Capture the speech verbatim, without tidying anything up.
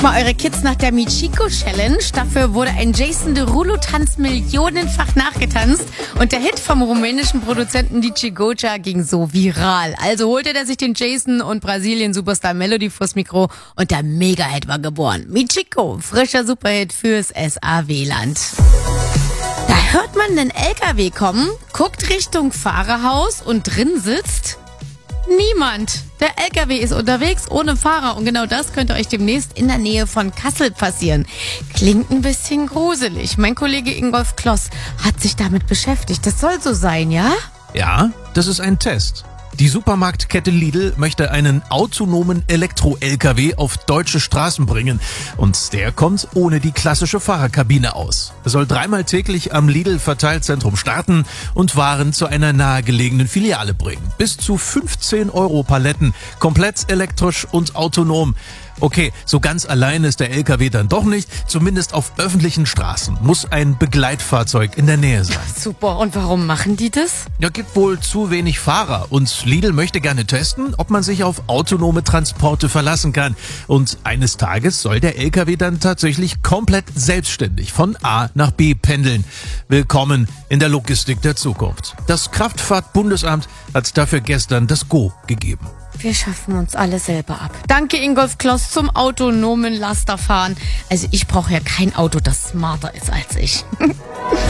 Mal eure Kids nach der Michiko Challenge. Dafür wurde ein Jason Derulo-Tanz millionenfach nachgetanzt. Und der Hit vom rumänischen Produzenten D J Goja ging so viral. Also holte er sich den Jason und Brasilien-Superstar Melody vors Mikro und der Mega-Hit war geboren. Michiko, frischer Superhit fürs S A W-Land. Da hört man den L K W kommen, guckt Richtung Fahrerhaus und drin sitzt niemand. Der L K W ist unterwegs ohne Fahrer und genau das könnte euch demnächst in der Nähe von Kassel passieren. Klingt ein bisschen gruselig. Mein Kollege Ingolf Kloss hat sich damit beschäftigt. Das soll so sein, ja? Ja, das ist ein Test. Die Supermarktkette Lidl möchte einen autonomen Elektro-L K W auf deutsche Straßen bringen. Und der kommt ohne die klassische Fahrerkabine aus. Er soll dreimal täglich am Lidl-Verteilzentrum starten und Waren zu einer nahegelegenen Filiale bringen. Bis zu fünfzehn Euro Paletten, komplett elektrisch und autonom. Okay, so ganz allein ist der L K W dann doch nicht. Zumindest auf öffentlichen Straßen muss ein Begleitfahrzeug in der Nähe sein. Super, und warum machen die das? Ja, gibt wohl zu wenig Fahrer und Lidl möchte gerne testen, ob man sich auf autonome Transporte verlassen kann. Und eines Tages soll der L K W dann tatsächlich komplett selbstständig von A nach B pendeln. Willkommen in der Logistik der Zukunft. Das Kraftfahrtbundesamt hat dafür gestern das Go gegeben. Wir schaffen uns alle selber ab. Danke, Ingolf Kloss, zum autonomen Lasterfahren. Also ich brauche ja kein Auto, das smarter ist als ich.